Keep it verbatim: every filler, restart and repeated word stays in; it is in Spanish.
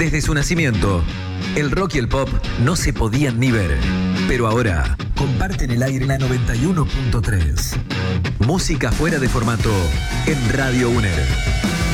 Desde su nacimiento, el rock y el pop no se podían ni ver, pero ahora comparten el aire en la noventa y uno punto tres. Música fuera de formato en Radio UNER.